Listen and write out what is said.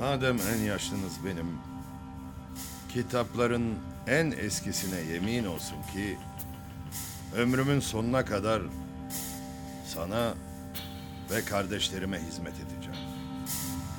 Madem en yaşlınız benim, kitapların en eskisine yemin olsun ki ömrümün sonuna kadar sana ve kardeşlerime hizmet edeceğim.